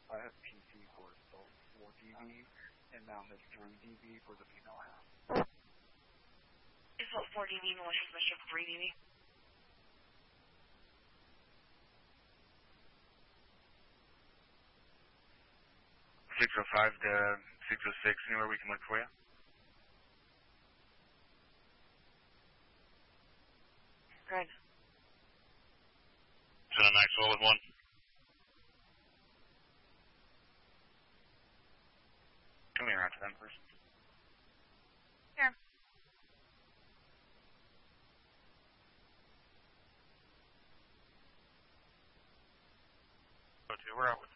I have PC for adult 4 dB, and now has 3 dB for the female half. Adult 4 dB, malicious mischief 3 dB. 605 to 606, anywhere we can look for you? Good. John Maxwell with 1. Come here after them first. Here. Okay, we're out with